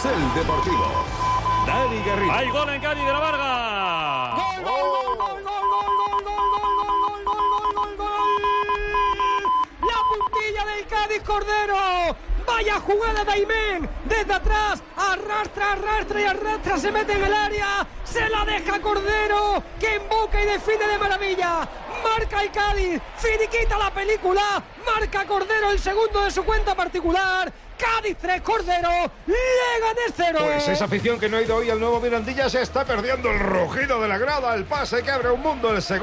Carrusel Deportivo. Dani Garrido. ¡Hay gol en Cádiz de la Varga! ¡Gol, gol, gol, gol, gol, gol, gol, gol, gol, gol, gol, gol! ¡La puntilla del Cádiz, Cordero! ¡Vaya jugada de Aimén! Desde atrás, arrastra, se mete en el área, se la deja Cordero, que emboca y define de maravilla. Marca el Cádiz, finiquita la película, marca Cordero el segundo de su cuenta particular. Cádiz 3, Cordero, Leganés 0. Pues esa afición que no ha ido hoy al nuevo Mirandilla se está perdiendo el rugido de la grada, el pase que abre un mundo, el segundo.